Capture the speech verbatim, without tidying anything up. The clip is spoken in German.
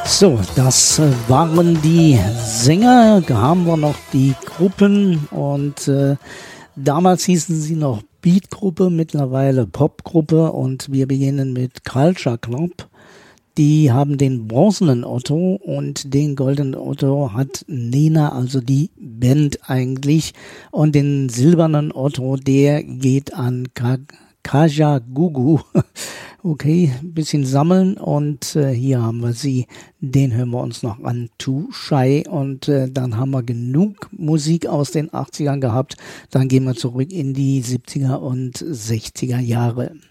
So, das waren die Sänger, da haben wir noch die Gruppen und äh, damals hießen sie noch Beatgruppe, mittlerweile Popgruppe und wir beginnen mit Culture Club. Die haben den bronzenen Otto und den goldenen Otto hat Nena, also die Band eigentlich, und den silbernen Otto, der geht an Ka- Kajagoogoo. Okay, ein bisschen sammeln und äh, hier haben wir sie, den hören wir uns noch an, Too Shy, und äh, dann haben wir genug Musik aus den achtzigern gehabt, dann gehen wir zurück in die siebziger und sechziger Jahre.